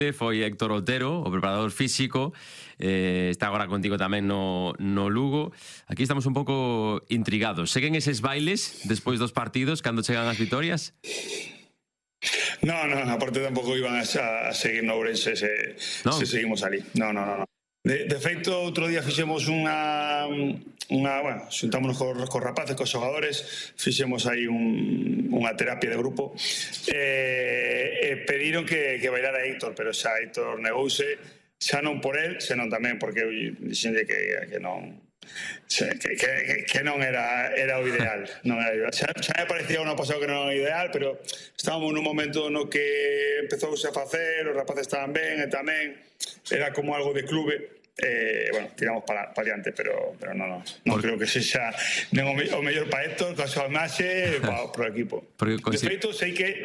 foi Héctor Otero, o preparador físico, está agora contigo tamén no Lugo. Aquí estamos un pouco intrigados. Seguen eses bailes despois dos partidos, cando chegan as vitorias? No, aparte tampouco iban a seguir no Ourense se seguimos ali. No. De feito, outro día fixemos bueno, xuntámonos cos rapaces, cos xogadores, fixemos aí unha terapia de grupo e pediron que bailara Héctor, pero xa Héctor negouse, xa non por él, senón tamén porque dixenlle que non era o ideal. Xa me parecía ano pasado que non era o ideal, pero estábamos nun momento no que empezouse a facer, os rapaces estaban ben e tamén era como algo de clube. Bueno, tiramos para adiante, pero non creo que sexa o mellor para Héctor, coa súa imaxe para o equipo. De feito, sei que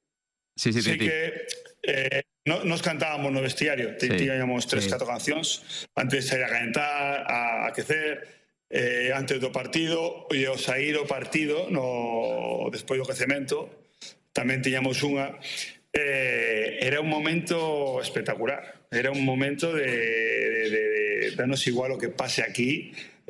nos cantábamos no vestiario, tiñamos 3-4 cancións antes de sair a calentar, a aquecer, antes do partido e ao sair o partido despois do aquecemento tamén tiñamos unha. Era un momento espectacular, era un momento de danos igual o que pase aquí,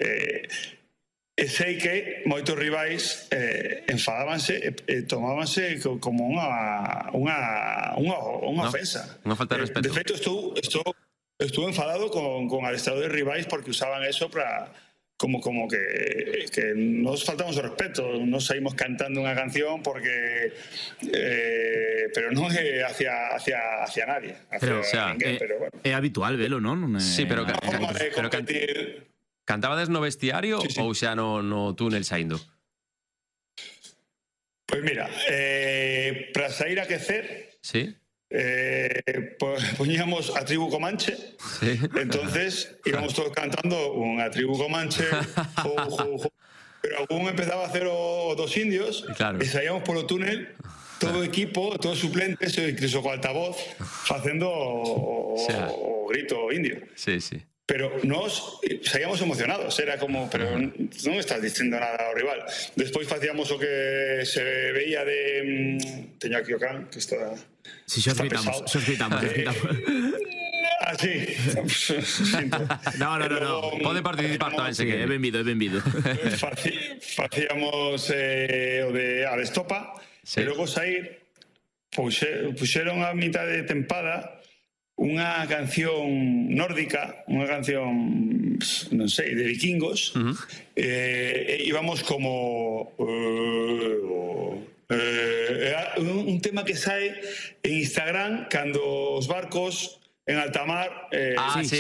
e sei que moitos rivais enfadábanse e tomábanse como unha ofensa. Unha falta de respeto. De feito, estou enfadado con adestradores rivais porque usaban eso para como que nos faltamos o respeto, nos saímos cantando unha canción porque pero non é hacia nadie, pero, o sea, ninguén, pero bueno. É habitual velo, non? Sí, pero cantabades no vestiario ou xa no túnel saindo? Pois mira, para sair a aquecer, sí, poñíamos a tribu Comanche, entonces íbamos todos cantando unha tribu Comanche, pero algún empezaba a hacer o dos indios, e saíamos polo túnel todo o equipo, todos suplentes, incluso co altavoz, facendo o grito indio. Sí. Pero nos saíamos emocionados, era como, pero non estás dicindo nada ao rival. Despois facíamos o que se veía de teño aquí o can, que está si xa os gritamos. Sí. No. Pode participar tamén, se que é benvido. Facíamos o de a destopa, e logo sair puxeron a mitad de tempada unha canción nórdica, unha canción, non sei, de vikingos, e íbamos como un tema que sae en Instagram cando os barcos en alta mar sí.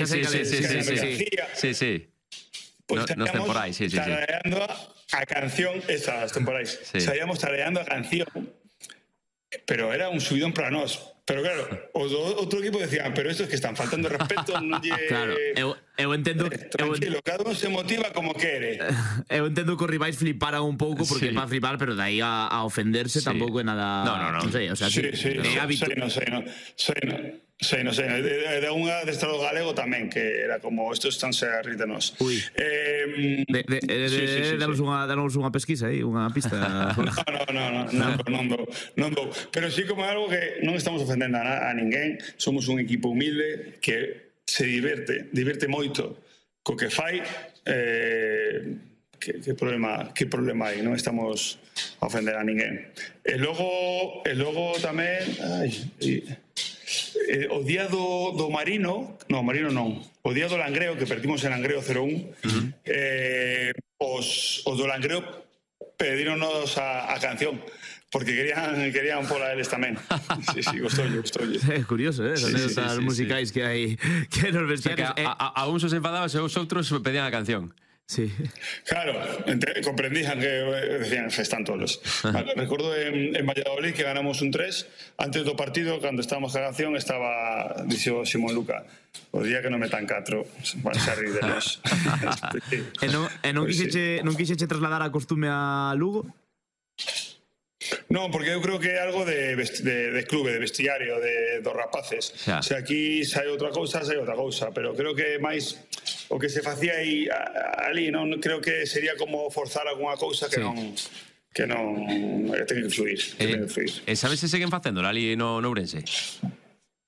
Pois nos temporais, sí. Tarareando a canción, esas temporais, saíamos tarareando a canción, pero era un subidón para nós. Pero claro, os do outro equipo decían, pero estos que están faltando respeto non lle... Claro, eu entendo... Tranquilo, cada un se motiva como quere. Eu entendo que os rivais fliparan un pouco, porque é para flipar, pero de aí a ofenderse tampouco é nada... No. Non sei, o sea, é hábito. Sei, de un adestrador galego tamén, que era como, estos estánse a rítenos. Danos unha pesquisa aí, unha pista. Non dou. Pero sí como algo que non estamos ofendendo a ninguén, somos un equipo humilde que se diverte moito co que fai, que problema hai, non estamos a ofender a ninguén. E logo tamén o día do Marino non, o día do Langreo, que perdimos en Langreo 0-1, os do Langreo pedíronos a canción, porque querían pola eles tamén. Sí, gostoulle. É curioso, as anécdotas musicais que hai nos vestiarios. A uns os enfadaban e os outros pedían a canción. Sí. Claro, comprendían que decían, están todos. Recuerdo en Valladolid que ganamos un 3. Antes do partido, cando estábamos a canción, dixo Simón Luca, o día que non metan 4 van a rir de nós. Non quixeche trasladar a costume a Lugo? Non, porque eu creo que é algo de clube, de vestiario, dos rapaces. Se aquí sai outra cousa, pero creo que máis o que se facía aí ali, non creo que sería como forzar algunha cousa que non ten que fluir. E sabes se seguen facendo ali no Ourense?